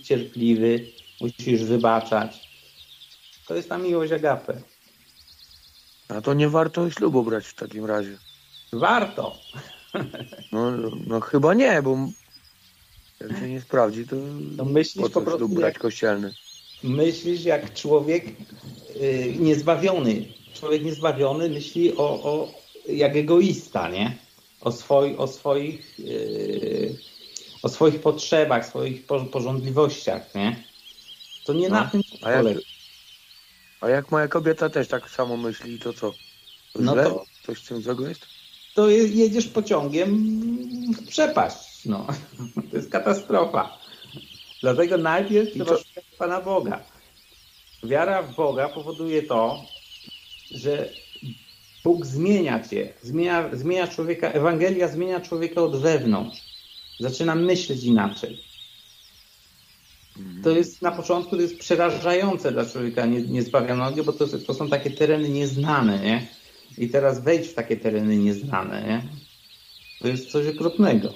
cierpliwy, musisz wybaczać. To jest ta miłość agape. A to nie warto ślubu brać w takim razie. Warto. No chyba nie, bo jak się nie sprawdzi, to To myślisz po po co prostu ślub brać kościelny? Myślisz jak człowiek niezbawiony. Człowiek niezbawiony myśli jak egoista, nie? O swoich potrzebach, swoich pożądliwościach, nie? To nie na tym polega. A jak moja kobieta też tak samo myśli, to co? To No źle? to- Coś w tym złego jest? To jedziesz pociągiem w przepaść. No. To jest katastrofa. Dlatego najpierw trzeba szukać Pana Boga. Wiara w Boga powoduje to, że Bóg zmienia cię, zmienia człowieka, Ewangelia zmienia człowieka od wewnątrz. Zaczyna myśleć inaczej. To jest na początku to jest przerażające dla człowieka niezbawionego, bo to są takie tereny nieznane, nie? I teraz wejdź w takie tereny nieznane, nie? To jest coś okropnego.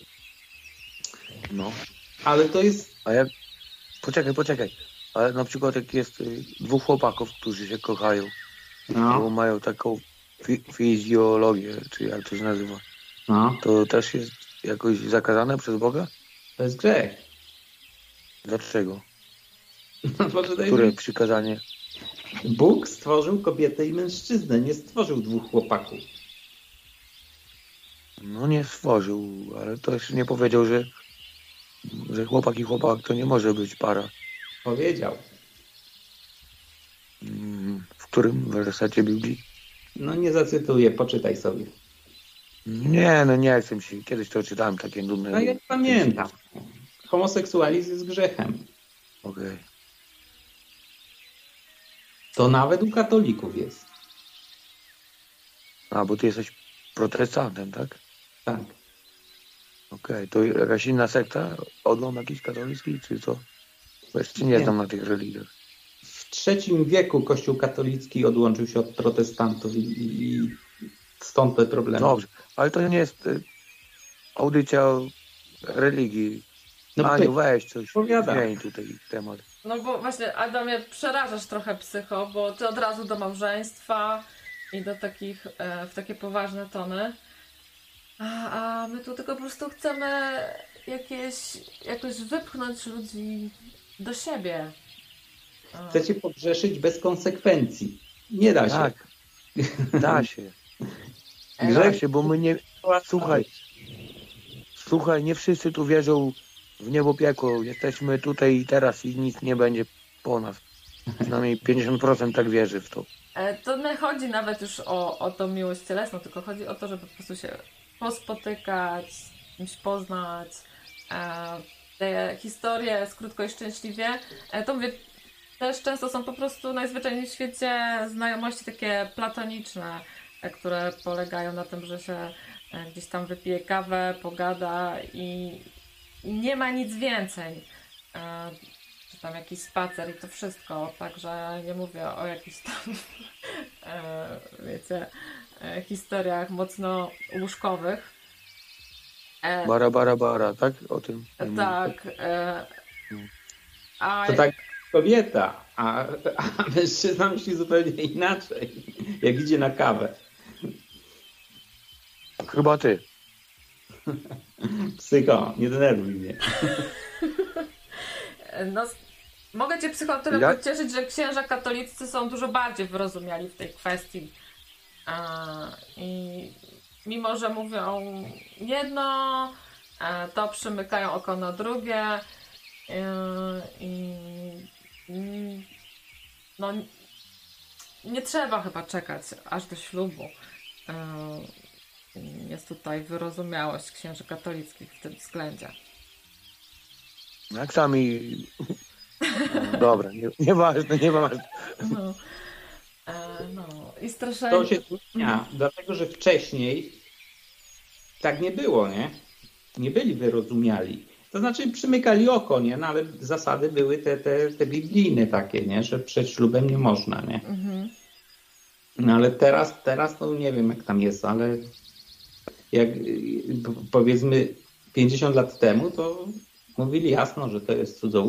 No. Ale to jest... A jak... Poczekaj. Ale na przykład jak jest dwóch chłopaków, którzy się kochają, bo mają taką fizjologię, czy jak to się nazywa, to też jest jakoś zakazane przez Boga? To jest grzech. Dlaczego? No, Które przykazanie? Bóg stworzył kobietę i mężczyznę, nie stworzył dwóch chłopaków. No nie stworzył, ale też nie powiedział, że chłopak i chłopak to nie może być para. Powiedział. W którym wersecie Biblii? No nie zacytuję, poczytaj sobie. Nie chcę się. Kiedyś to czytałem takie nudne. No ja nie pamiętam. Homoseksualizm jest grzechem. Okej. To nawet u katolików jest. A, bo ty jesteś protestantem, tak? Tak. Okej, to jakaś inna sekta? Odląd jakiś katolicki, czy co? Bo jeszcze nie znam na tych religiach. W III wieku Kościół katolicki odłączył się od protestantów i stąd te problemy. Dobrze, ale to nie jest audycja o religii. Aniu, weź coś, zmień tutaj temat. No bo właśnie, Adamie, przerażasz trochę psycho, bo ty od razu do małżeństwa i do takich, w takie poważne tony. A my tu tylko po prostu chcemy jakoś wypchnąć ludzi do siebie. Chcecie pogrzeszyć bez konsekwencji. Nie da się. Tak, da się. Da się, bo my nie... Słuchaj, nie wszyscy tu wierzą w niebo piekło. Jesteśmy tutaj i teraz i nic nie będzie po nas. Przynajmniej 50% tak wierzy w to. To nie chodzi nawet już o tą miłość cielesną, tylko chodzi o to, żeby po prostu się pospotykać, kimś poznać. Te historie z Krótko i Szczęśliwie, to mówię, też często są po prostu najzwyczajniej w świecie znajomości takie platoniczne, które polegają na tym, że się gdzieś tam wypije kawę, pogada i nie ma nic więcej. Czy tam jakiś spacer i to wszystko. Także nie mówię o jakichś tam wiecie, historiach mocno łóżkowych. Bara, tak? O tym. Tak. To tak kobieta, a mężczyzna myśli zupełnie inaczej, jak idzie na kawę. Chyba ty. Psycho, nie denerwuj mnie. No, mogę cię psycho tyle pocieszyć, że księża katolicy są dużo bardziej wyrozumiali w tej kwestii. I mimo, że mówią jedno, to przymykają oko na drugie. No, nie trzeba chyba czekać aż do ślubu. Jest tutaj wyrozumiałość księży katolickich w tym względzie. Jak sami... No, dobra, nieważne. No. I straszenie... To się zmienia, dlatego że wcześniej tak nie było, nie? Nie byli wyrozumiali. To znaczy przymykali oko, nie? No ale zasady były te biblijne takie, nie? Że przed ślubem nie można, nie? No ale teraz to nie wiem jak tam jest, ale jak powiedzmy 50 lat temu, to mówili jasno, że to jest cudzołóstwo.